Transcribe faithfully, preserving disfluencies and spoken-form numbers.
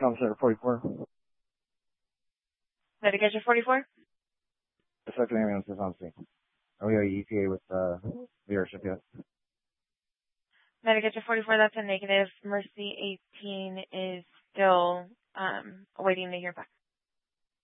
Officer forty-four. Medication forty-four? The second ambulance is on scene. Are we at E T A with uh, leadership yet? Medication forty-four, that's a negative. Mercy eighteen is still um, awaiting to hear back.